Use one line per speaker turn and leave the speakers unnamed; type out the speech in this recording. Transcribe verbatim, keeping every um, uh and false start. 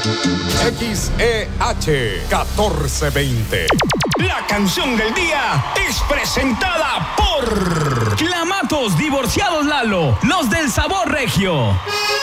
X E H catorce veinte.
La canción del día es presentada por Clamatos Divorciados Lalo, los del sabor regio.